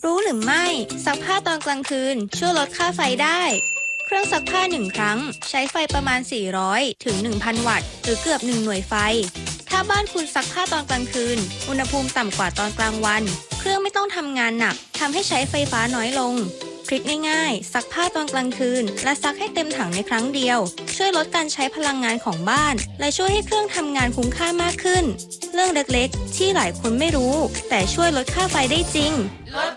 รู้หรือไม่ซักผ้าตอนกลางคืนช่วยลดค่าไฟได้เครื่องซักผ้า1ครั้งใช้ไฟประมาณ400ถึง1,000วัตต์หรือเกือบ1หน่วยไฟถ้าบ้านคุณซักผ้าตอนกลางคืนอุณหภูมิต่ำกว่าตอนกลางวันเครื่องไม่ต้องทำงานหนักทำให้ใช้ไฟฟ้าน้อยลงทริคง่ายๆซักผ้าตอนกลางคืนและซักให้เต็มถังในครั้งเดียวช่วยลดการใช้พลังงานของบ้านและช่วยให้เครื่องทำงานคุ้มค่ามากขึ้นเรื่องเล็กๆที่หลายคนไม่รู้แต่ช่วยลดค่าไฟได้จริงลด